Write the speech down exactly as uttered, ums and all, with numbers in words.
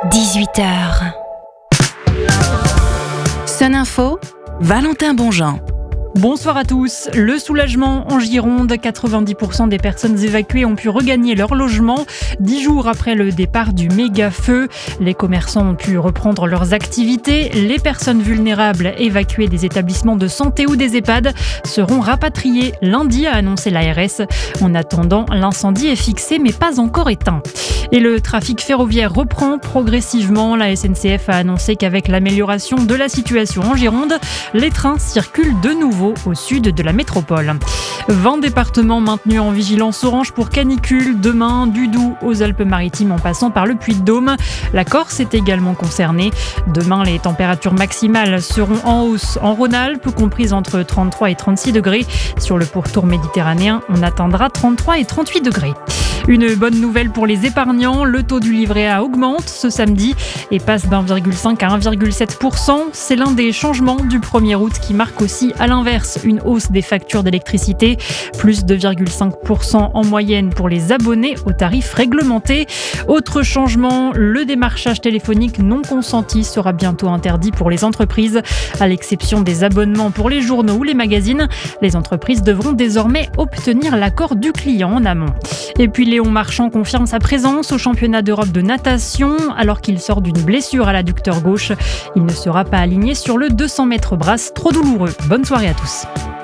dix-huit heures. Sun Info, Valentin Bonjean. Bonsoir à tous. Le soulagement en Gironde. quatre-vingt-dix pour cent des personnes évacuées ont pu regagner leur logement. Dix jours après le départ du méga-feu, les commerçants ont pu reprendre leurs activités. Les personnes vulnérables évacuées des établissements de santé ou des EHPAD seront rapatriées lundi, a annoncé l'A R S. En attendant, l'incendie est fixé mais pas encore éteint. Et le trafic ferroviaire reprend progressivement. La S N C F a annoncé qu'avec l'amélioration de la situation en Gironde, les trains circulent de nouveau au sud de la métropole. vingt départements maintenus en vigilance orange pour canicule demain, du Doubs aux Alpes-Maritimes en passant par le Puy-de-Dôme. La Corse est également concernée. Demain, les températures maximales seront en hausse en Rhône-Alpes, comprises entre trente-trois et trente-six degrés. Sur le pourtour méditerranéen, on atteindra trente-trois et trente-huit degrés. Une bonne nouvelle pour les épargnants, le taux du livret A augmente ce samedi et passe d'un virgule cinq à un virgule sept pour cent. C'est l'un des changements du premier août qui marque aussi à l'inverse une hausse des factures d'électricité, plus deux virgule cinq pour cent en moyenne pour les abonnés aux tarifs réglementés. Autre changement, le démarchage téléphonique non consenti sera bientôt interdit pour les entreprises. À l'exception des abonnements pour les journaux ou les magazines, les entreprises devront désormais obtenir l'accord du client en amont. Et puis Léon Marchand confirme sa présence au championnat d'Europe de natation alors qu'il sort d'une blessure à l'adducteur gauche. Il ne sera pas aligné sur le deux cents mètres brasse, trop douloureux. Bonne soirée à tous.